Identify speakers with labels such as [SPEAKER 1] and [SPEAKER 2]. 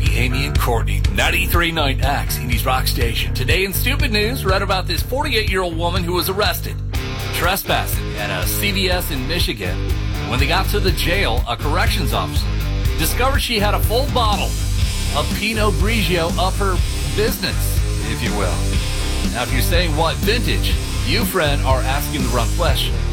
[SPEAKER 1] Boogie, Amy, and Courtney. 93.9 X, Indy's Rock Station. Today in Stupid News, read about this 48-year-old woman who was arrested trespassing at a CVS in Michigan. When they got to the jail, a corrections officer discovered she had a full bottle of Pinot Grigio of her business, if you will. Now, if you're saying what vintage, you, friend, are asking the wrong question.